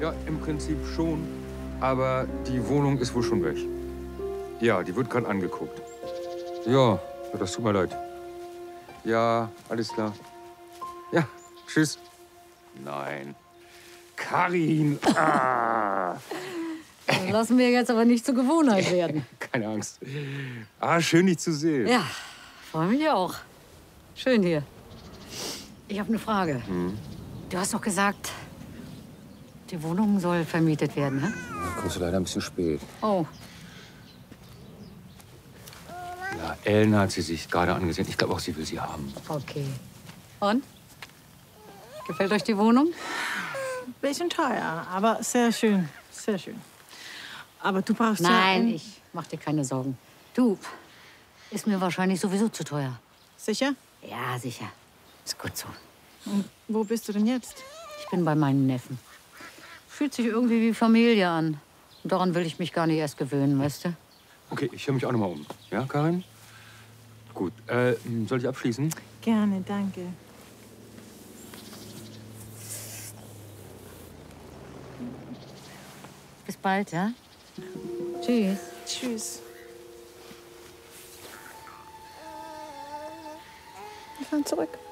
Ja, im Prinzip schon. Aber die Wohnung ist wohl schon weg. Ja, die wird gerade angeguckt. Ja, das tut mir leid. Ja, alles klar. Ja, tschüss. Nein. Karin! Ah. Das lassen wir jetzt aber nicht zur Gewohnheit werden. Keine Angst. Ah, schön, dich zu sehen. Ja, freue mich auch. Schön hier. Ich habe eine Frage. Du hast doch gesagt, die Wohnung soll vermietet werden, ne? Da kommst du leider ein bisschen spät. Oh, Ja, Ellen hat sie sich gerade angesehen. Ich glaube auch, sie will sie haben. okay. Und? Gefällt euch die Wohnung? Bisschen teuer, aber sehr schön. Sehr schön. Aber du brauchst Nein, ja... ich mach dir keine Sorgen. Du, ist mir wahrscheinlich sowieso zu teuer. Sicher? Ja, sicher. Ist gut so. Und wo bist du denn jetzt? Ich bin bei meinen Neffen. Fühlt sich irgendwie wie Familie an. Und daran will ich mich gar nicht erst gewöhnen, weißt du? Okay, ich höre mich auch noch mal um. Ja, Karin? Gut. Soll ich abschließen? Gerne, danke. Bis bald, ja? Tschüss. Tschüss. Wir fahren zurück.